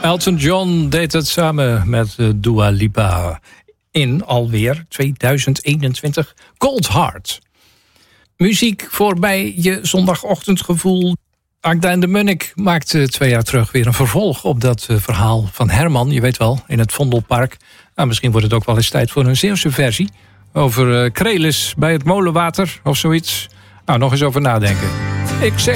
Elton John deed het samen met Dua Lipa in alweer 2021. Cold Heart. Muziek voorbij je zondagochtendgevoel. Agda en de Munnik maakte 2 jaar terug weer een vervolg op dat verhaal van Herman. Je weet wel, in het Vondelpark. Nou, misschien wordt het ook wel eens tijd voor een Zeeuwse versie. Over Krelis bij het molenwater of zoiets. Nou, nog eens over nadenken. Ik zeg